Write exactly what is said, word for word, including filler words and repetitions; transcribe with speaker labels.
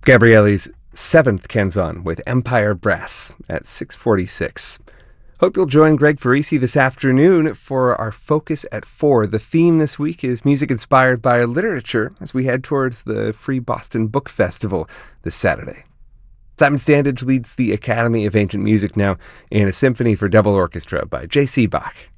Speaker 1: Gabrielli's seventh Canzon with Empire Brass at six forty-six. Hope you'll join Greg Farisi this afternoon for our Focus at four. The theme this week is music inspired by literature as we head towards the Free Boston Book Festival this Saturday. Simon Standage leads the Academy of Ancient Music now in a symphony for double orchestra by J C Bach.